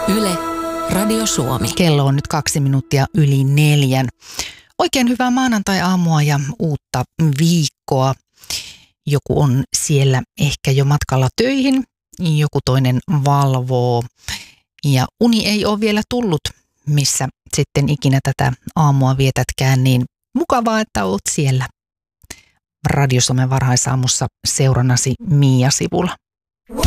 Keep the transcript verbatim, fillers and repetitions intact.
Yle, Radio Suomi. Kello on nyt kaksi minuuttia yli neljän. Oikein hyvää maanantai-aamua ja uutta viikkoa. Joku on siellä ehkä jo matkalla töihin, joku toinen valvoo ja uni ei ole vielä tullut, missä sitten ikinä tätä aamua vietätkään, niin mukavaa, että olet siellä Radio Suomen varhaisaamussa seurannasi Mia Sivula.